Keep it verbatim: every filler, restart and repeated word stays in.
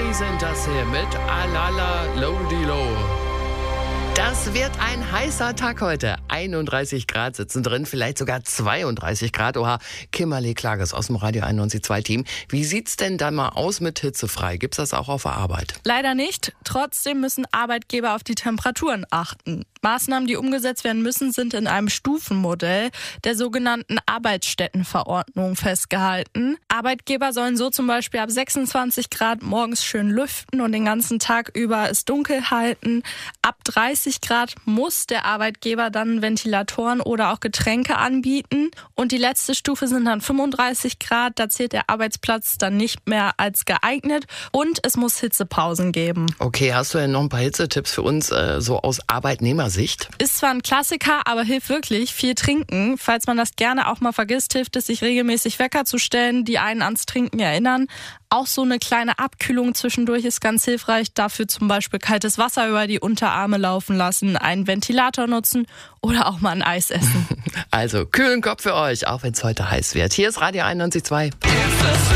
sind das hier mit Alala Lodilo. Das wird ein heißer Tag heute. einunddreißig Grad sitzen drin, vielleicht sogar zweiunddreißig Grad. Oha, Kimberly Klages aus dem Radio einundneunzig Komma zwei Team. Wie sieht's denn da mal aus mit hitzefrei? Gibt's das auch auf der Arbeit? Leider nicht. Trotzdem müssen Arbeitgeber auf die Temperaturen achten. Maßnahmen, die umgesetzt werden müssen, sind in einem Stufenmodell der sogenannten Arbeitsstättenverordnung festgehalten. Arbeitgeber sollen so zum Beispiel ab sechsundzwanzig Grad morgens schön lüften und den ganzen Tag über es dunkel halten. Ab dreißig Grad muss der Arbeitgeber dann Ventilatoren oder auch Getränke anbieten. Und die letzte Stufe sind dann fünfunddreißig Grad. Da zählt der Arbeitsplatz dann nicht mehr als geeignet. Und es muss Hitzepausen geben. Okay, hast du denn noch ein paar Hitzetipps für uns, äh, so aus Arbeitnehmersicht? Ist zwar ein Klassiker, aber hilft wirklich. Viel trinken. Falls man das gerne auch mal vergisst, hilft es, sich regelmäßig Wecker zu stellen, die einen ans Trinken erinnern. Auch so eine kleine Abkühlung zwischendurch ist ganz hilfreich. Dafür zum Beispiel kaltes Wasser über die Unterarme laufen lassen, einen Ventilator nutzen oder auch mal ein Eis essen. Also kühlen Kopf für euch, auch wenn es heute heiß wird. Hier ist Radio einundneunzig Komma zwei.